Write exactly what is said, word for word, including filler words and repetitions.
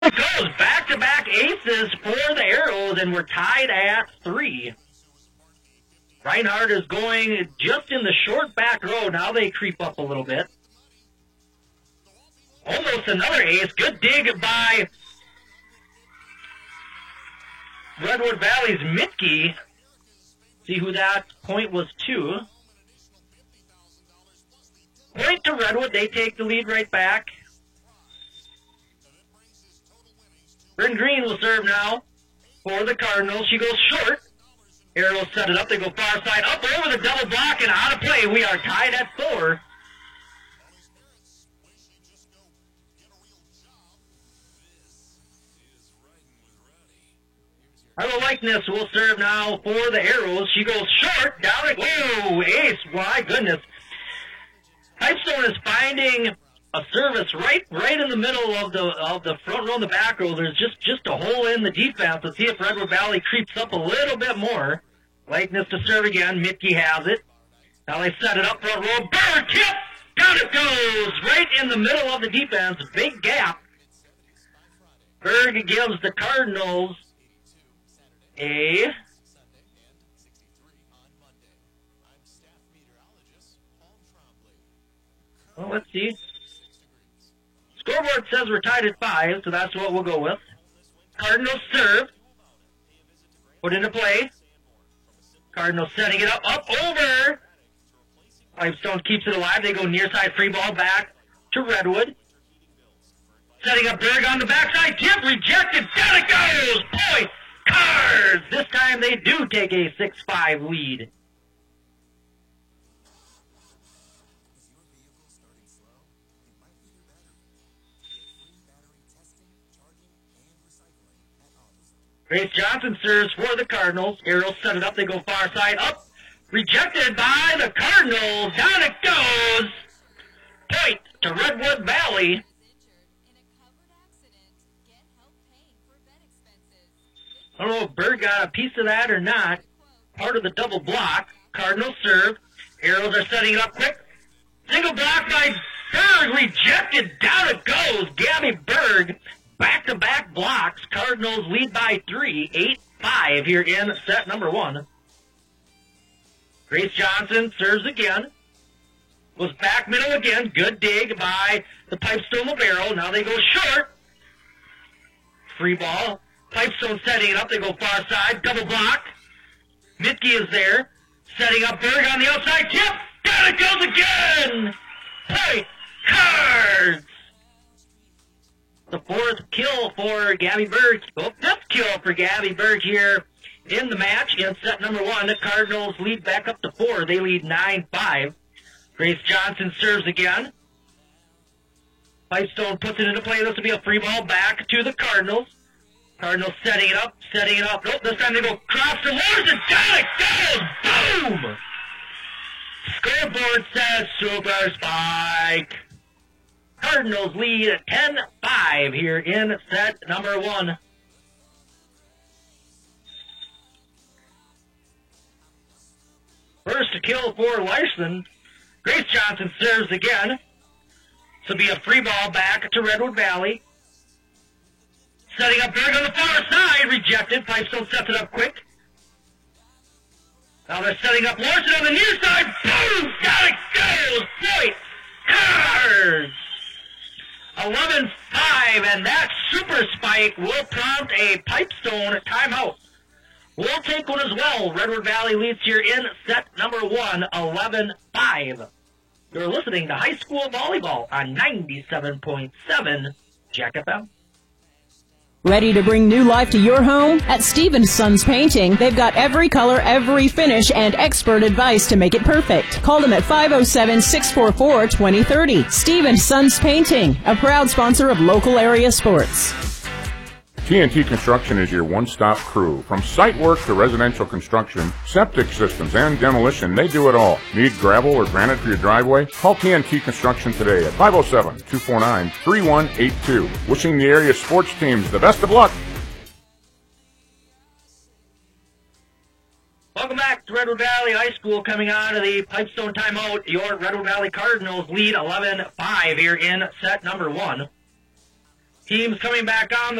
It goes back-to-back aces for the Arrows, and we're tied at three. Reinhardt is going just in the short back row. Now they creep up a little bit. Almost another ace. Good dig by Redwood Valley's Mitke. See who that point was to. Point to Redwood. They take the lead right back. Bryn Green will serve now for the Cardinals. She goes short. Arrows set it up. They go far side. Up over the double block and out of play. We are tied at four. Arlo Likeness will serve now for the Arrows. She goes short. Down it. Whoa, ace. My goodness. Pipestone is finding a service right right in the middle of the of the front row and the back row. There's just, just a hole in the defense. Let's see if Redwood Valley creeps up a little bit more. Likeness to serve again. Mitke has it. Now they set it up front row. Bird tip! Down it goes! Right in the middle of the defense. Big gap. Berg gives the Cardinals a well, let's see. Scoreboard says we're tied at five, so that's what we'll go with. Cardinals serve. Put into play. Cardinals setting it up. Up over. Pipestone keeps it alive. They go near side free ball back to Redwood. Setting up Berg on the backside. Tip rejected. Down it goes. Point. Cards. This time they do take a six five lead. Grace Johnson serves for the Cardinals. Arrows set it up. They go far side. Up. Rejected by the Cardinals. Down it goes. Point to Redwood Valley. I don't know if Berg got a piece of that or not. Part of the double block. Cardinals serve. Arrows are setting it up quick. Single block by Berg. Rejected. Down it goes. Gabby Berg. Back-to-back blocks. Cardinals lead by three. eight five here in set number one. Grace Johnson serves again. Was back middle again. Good dig by the Pipestone Libero. Now they go short. Free ball. Pipestone setting it up. They go far side. Double block. Mitke is there. Setting up Berg on the outside. Tip. Down it goes again. Point. Cards. The fourth kill for Gabby Berg. Oh, fifth kill for Gabby Berg here in the match in set number one. The Cardinals lead back up to four. They lead nine five. Grace Johnson serves again. Pipestone puts it into play. This will be a free ball back to the Cardinals. Cardinals setting it up, setting it up. Nope, this time they go cross to Lawrence, and down it goes! Boom! Scoreboard says super spike. Cardinals lead at ten five here in set number one. First to kill for Larson. Grace Johnson serves again. This will be a free ball back to Redwood Valley. Setting up Berg on the far side. Rejected. Pipestone sets it up quick. Now they're setting up Larson on the near side. Boom! Down it goes! Point! Cards! eleven five, and that super spike will prompt a Pipestone timeout. We'll take one as well. Redwood Valley leads here in set number one, eleven five. You're listening to High School Volleyball on ninety-seven point seven Jack F M. Ready to bring new life to your home? At Stevens Sons Painting, they've got every color, every finish, and expert advice to make it perfect. Call them at five oh seven, six four four, two oh three oh. Stevens Sons Painting, a proud sponsor of local area sports. T N T Construction is your one-stop crew. From site work to residential construction, septic systems, and demolition, they do it all. Need gravel or granite for your driveway? Call T N T Construction today at five oh seven, two four nine, three one eight two. Wishing the area sports teams the best of luck. Welcome back to Redwood Valley High School. Coming out of the Pipestone timeout, your Redwood Valley Cardinals lead eleven five here in set number one. Teams coming back on.